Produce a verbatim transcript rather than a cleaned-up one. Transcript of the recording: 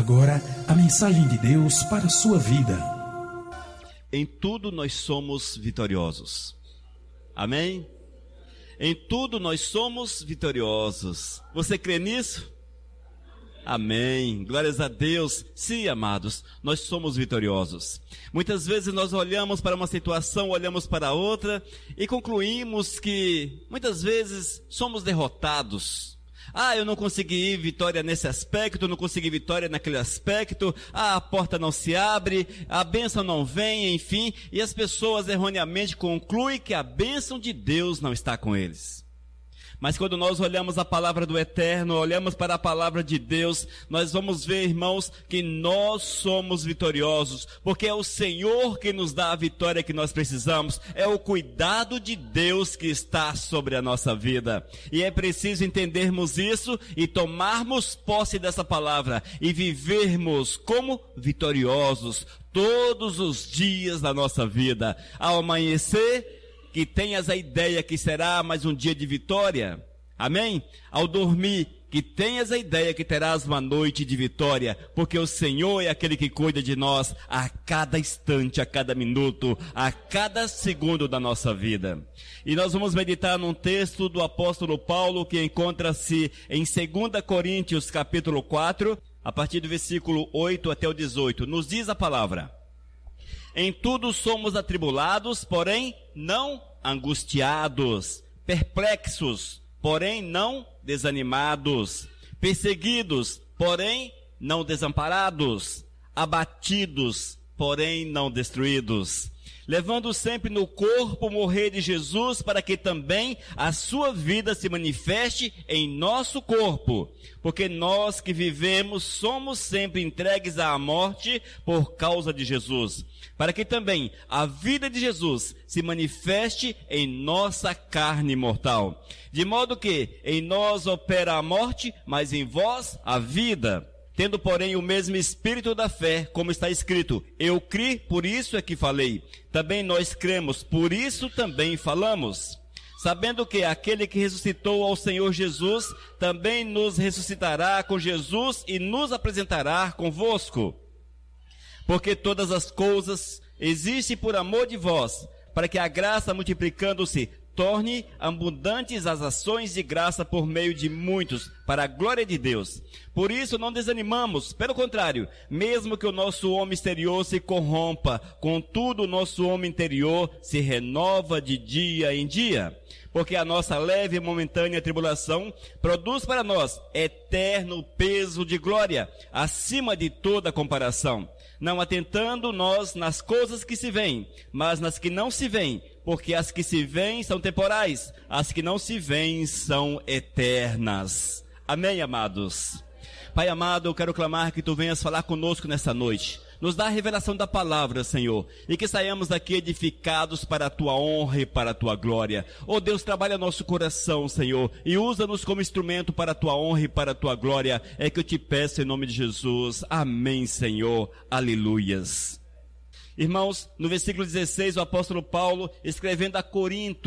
agora a mensagem de Deus para a sua vida. Em tudo nós somos vitoriosos. Amém? Em tudo nós somos vitoriosos. Você crê nisso? Amém. Glórias a Deus. Sim, amados, nós somos vitoriosos. Muitas vezes nós olhamos para uma situação, olhamos para outra e concluímos que muitas vezes somos derrotados. Ah, eu não consegui vitória nesse aspecto, eu não consegui vitória naquele aspecto, ah, a porta não se abre, a bênção não vem, enfim, e as pessoas erroneamente concluem que a bênção de Deus não está com eles. Mas quando nós olhamos a palavra do Eterno, olhamos para a palavra de Deus, nós vamos ver, irmãos, que nós somos vitoriosos, porque é o Senhor que nos dá a vitória que nós precisamos, é o cuidado de Deus que está sobre a nossa vida. E é preciso entendermos isso e tomarmos posse dessa palavra e vivermos como vitoriosos todos os dias da nossa vida. Ao amanhecer, que tenhas a ideia que será mais um dia de vitória. Amém? Ao dormir, que tenhas a ideia que terás uma noite de vitória, porque o Senhor é aquele que cuida de nós a cada instante, a cada minuto, a cada segundo da nossa vida. E nós vamos meditar num texto do apóstolo Paulo que encontra-se em dois Coríntios capítulo quatro, a partir do versículo oito até o dezoito. Nos diz a palavra: em tudo somos atribulados, porém não angustiados, perplexos, porém não desanimados, perseguidos, porém não desamparados, abatidos, porém não destruídos, levando sempre no corpo o morrer de Jesus, para que também a sua vida se manifeste em nosso corpo, porque nós que vivemos somos sempre entregues à morte por causa de Jesus, para que também a vida de Jesus se manifeste em nossa carne mortal, de modo que em nós opera a morte, mas em vós a vida. Tendo, porém, o mesmo espírito da fé, como está escrito: eu criei, por isso é que falei. Também nós cremos, por isso também falamos. Sabendo que aquele que ressuscitou ao Senhor Jesus, também nos ressuscitará com Jesus e nos apresentará convosco. Porque todas as coisas existem por amor de vós, para que a graça, multiplicando-se, torne abundantes as ações de graça por meio de muitos, para a glória de Deus. Por isso não desanimamos, pelo contrário, mesmo que o nosso homem exterior se corrompa, contudo o nosso homem interior se renova de dia em dia. Porque a nossa leve e momentânea tribulação produz para nós eterno peso de glória, acima de toda comparação. Não atentando nós nas coisas que se veem, mas nas que não se veem, porque as que se veem são temporais, as que não se veem são eternas. Amém, amados? Pai amado, eu quero clamar que Tu venhas falar conosco nessa noite. Nos dá a revelação da palavra, Senhor, e que saiamos daqui edificados para a Tua honra e para a Tua glória. Oh Deus, trabalha nosso coração, Senhor, e usa-nos como instrumento para a Tua honra e para a Tua glória. É que eu te peço em nome de Jesus. Amém, Senhor. Aleluias. Irmãos, no versículo dezesseis, o apóstolo Paulo, escrevendo a Corinto,